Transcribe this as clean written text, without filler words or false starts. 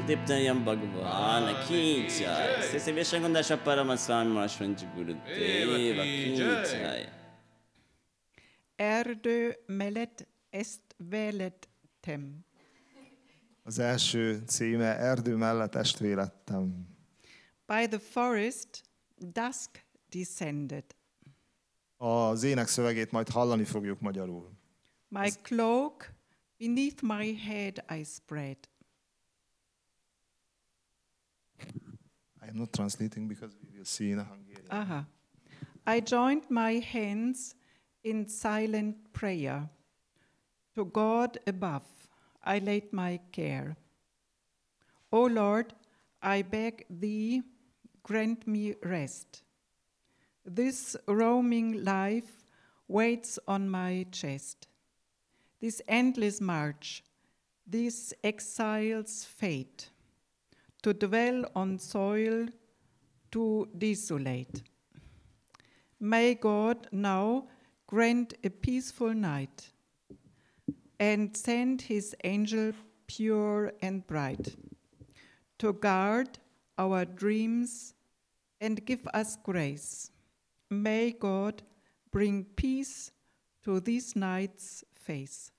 Nityaam Bhagwan Ki Jai. Sri Vishwakundasha Paramaswami Mahashvanji Gurudeva Ki Jai. Erdő mellett est vélettem. Az első címe Erdő mellett estvélettem. By the forest dusk descended. Az énekszövegét majd hallani fogjuk magyarul. My cloak beneath my head I spread. I am not translating because we will see in Hungarian. Aha. I joined my hands in silent prayer. To God above I laid my care. O Lord, I beg thee, grant me rest. This roaming life waits on my chest. This endless march, this exile's fate, to dwell on soil too desolate. May God now grant a peaceful night and send his angel pure and bright to guard our dreams and give us grace. May God bring peace to this night's face.